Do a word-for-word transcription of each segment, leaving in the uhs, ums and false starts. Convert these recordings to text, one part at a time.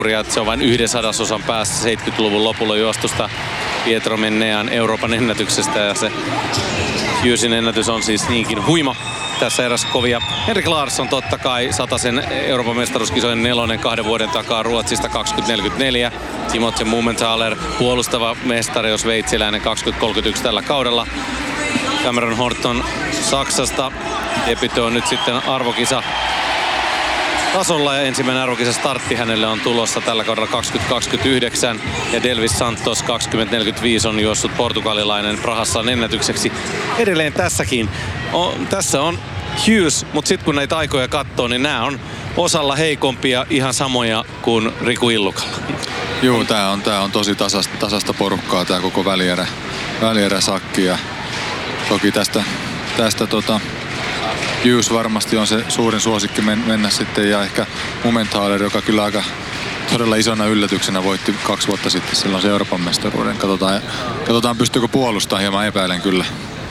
Se on vain yhden sadasosan päässä seitsemänkymmentäluvun lopulla juostusta Pietro Mennean Euroopan ennätyksestä, ja se Hughesin ennätys on siis niinkin huima. Tässä eräs kovia. Henrik Larsson totta kai satasen Euroopan mestaruuskisojen nelonen kahden vuoden takaa Ruotsista kaksikymmentä neljäkymmentäneljä. Timothée Mumenthaler puolustava mestari, jos sveitsiläinen kaksikymmentä kolmekymmentäyksi tällä kaudella. Cameron Horton Saksasta debytoi nyt sitten arvokisa tasolla, ja ensimmäinen arvokisa startti hänelle on tulossa tällä kaudella kaksikymmentä kaksikymmentäyhdeksän, ja Delvis Santos kaksikymmentä neljäkymmentäviisi on juossut portugalilainen Prahassa ennätykseksi. Edelleen tässäkin, o, tässä on Hughes, mutta sitten kun näitä aikoja katsoo, niin nämä on osalla heikompia ihan samoja kuin Riku Illukalla. Joo, tää on, tää on tosi tasasta, tasasta porukkaa tää koko välierä, välierä sakki, ja toki tästä, tästä tota Hughes varmasti on se suurin suosikki mennä sitten, ja ehkä Mumenthaler, joka kyllä aika todella isona yllätyksenä voitti kaksi vuotta sitten silloin se Euroopan mestaruuden. Katsotaan, katsotaan pystyykö puolustamaan, hieman epäilen kyllä.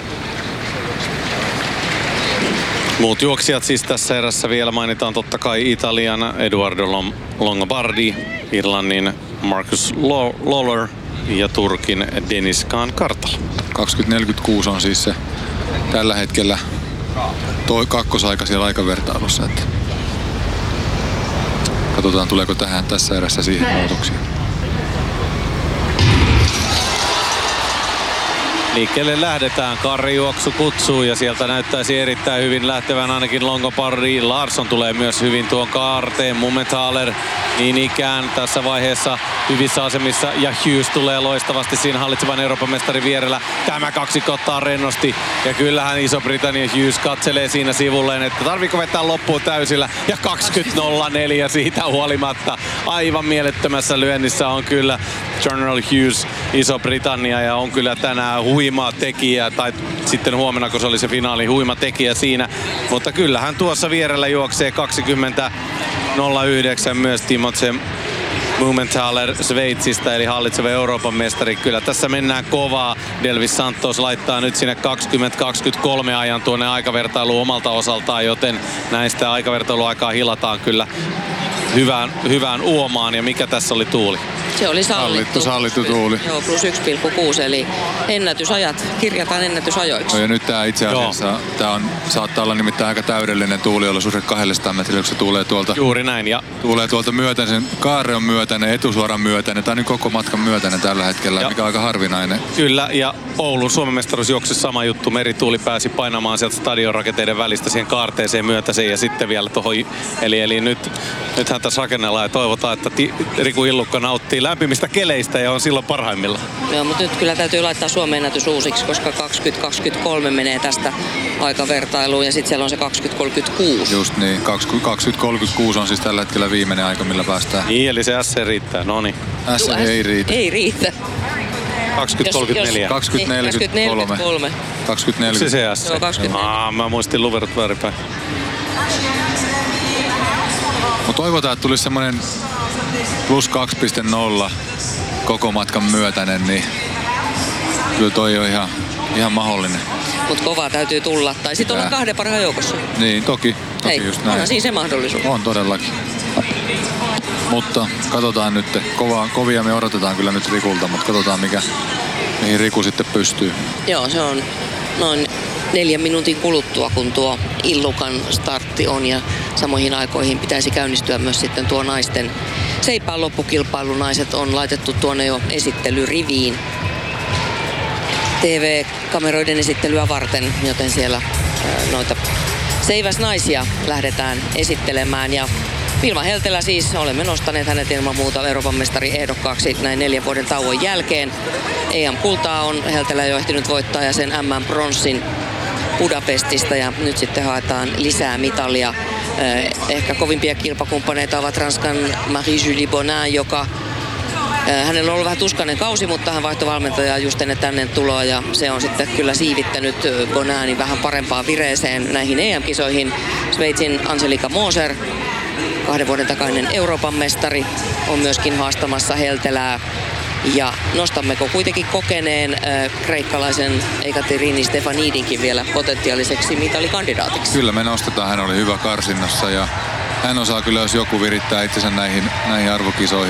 Muut juoksijat siis tässä erässä vielä mainitaan totta kai Italian Eduardo Longobardi, Irlannin Marcus Lawler ja Turkin Denizkan Kartal. kaksikymmentä neljäkymmentäkuusi on siis se tällä hetkellä toi kakkosaika siellä aikavertailussa. Että katsotaan, tuleeko tähän tässä erässä siihen muutoksia. Liikkeelle lähdetään, karrijuoksu kutsuu, ja sieltä näyttäisi erittäin hyvin lähtevän ainakin Longobardi. Larsson tulee myös hyvin tuon kaarteen. Mumenthaler niin ikään tässä vaiheessa hyvissä asemissa, ja Hughes tulee loistavasti siinä hallitsevan Euroopan mestarin vierellä. Tämä kaksikko ottaa rennosti, ja kyllähän Iso-Britannia Hughes katselee siinä sivulleen, että tarviiko vetää loppuun täysillä, ja kaksikymmentä nolla neljä siitä huolimatta. Aivan mielettömässä lyönnissä on kyllä General Hughes Iso-Britannia, ja on kyllä tänään huima tekijä, tai sitten huomenna, kun se oli se finaali, huima tekijä siinä. Mutta kyllähän tuossa vierellä juoksee kaksikymmentä nolla yhdeksän myös Timothée Mumenthaler Sveitsistä, eli hallitseva Euroopan mestari. Kyllä tässä mennään kovaa. Delvis Santos laittaa nyt sinne kaksikymmentä kaksikymmentäkolme ajan tuonne aikavertailuun omalta osaltaan, joten näistä aikavertailuaikaa hilataan kyllä hyvään, hyvään uomaan. Ja mikä tässä oli tuuli? Se oli sallittu. Sallittu tuuli. Joo, plus yksi pilkku kuusi, eli ennätysajat, kirjataan ennätysajoiksi. No ja nyt tää itse asiassa, tää on, saattaa olla nimittäin aika täydellinen tuuliolosuhde kaksisataa metriä, kun se tuulee tuolta. Juuri näin. Ja tuulee tuolta myötäinen, kaare on myötäinen, etusuoran myötäinen, tää on nyt koko matkan myötäinen tällä hetkellä, ja mikä on aika harvinainen. Kyllä, ja Oulun Suomen mestaruusjuoksussa sama juttu. Merituuli pääsi painamaan sieltä stadionrakenteiden välistä siihen kaarteeseen myötäiseen, ja sitten vielä tuohon. Eli, eli nyt, nythän tässä rakennellaan, ja toivotaan, että ti, Riku Illukka nauttii lämpimistä keleistä ja on silloin parhaimmillaan. Joo, mutta nyt kyllä täytyy laittaa Suomen ennätys uusiksi, koska kaksikymmentä kaksikymmentäkolme menee tästä aikavertailuun, ja sitten siellä on se kaksikymmentä kolmekymmentäkuusi. Just niin, kaksikymmentä kolmekymmentäkuusi on siis tällä hetkellä viimeinen aika, millä päästään. Niin, eli se S riittää, no niin. S ei riitä. Ei riitä. kaksikymmentä kolmekymmentäneljä. kaksikymmentä neljäkymmentäkolme. kaksikymmentä neljäkymmentäkolme. Se se S. Joo, kaksikymmentä. Aa, mä muistin luverot väärinpäin. Mut toivotaan, että tulisi semmonen plus kaksi piste nolla koko matkan myötäinen, niin kyllä toi on ihan, ihan mahdollinen. Mut kovaa täytyy tulla. Tai sit olla kahden parhaan joukossa. Niin, toki. toki Hei, just näin. onhan siinä se mahdollisuus. On todellakin. Mutta katsotaan nyt. Kovaa, kovia me odotetaan kyllä nyt Rikulta, mutta katsotaan mikä, mihin Riku sitten pystyy. Joo, se on noin neljän minuutin kuluttua, kun tuo Illukan startti on, ja samoihin aikoihin pitäisi käynnistyä myös sitten tuo naisten seipään loppukilpailu. Naiset on laitettu tuonne jo esittelyriviin T V-kameroiden esittelyä varten, joten siellä ää, noita seiväsnaisia lähdetään esittelemään. Ja Vilma Heltelä siis, olemme nostaneet hänet ilman muuta Euroopan mestari ehdokkaaksi näin neljän vuoden tauon jälkeen. E M-kultaa on Heltelä jo ehtinyt voittaa, ja sen M M-pronssin Budapestista, ja nyt sitten haetaan lisää mitalia. Ehkä kovimpia kilpakumppaneita ovat Ranskan Marie-Julie Bonin, joka hänellä on ollut vähän tuskainen kausi, mutta hän vaihtoi valmentajaa just ennen tänne tuloa, ja se on sitten kyllä siivittänyt Boninin vähän parempaan vireeseen näihin E M-kisoihin. Sveitsin Angelika Moser, kahden vuoden takainen Euroopan mestari, on myöskin haastamassa Heltelää. Ja nostammeko kuitenkin kokeneen äh, kreikkalaisen Ekaterini Stefanidinkin vielä potentiaaliseksi mitalikandidaatiksi? Kyllä me nostetaan, hän oli hyvä karsinnassa, ja hän osaa kyllä, jos joku virittää itsensä näihin, näihin arvokisoihin.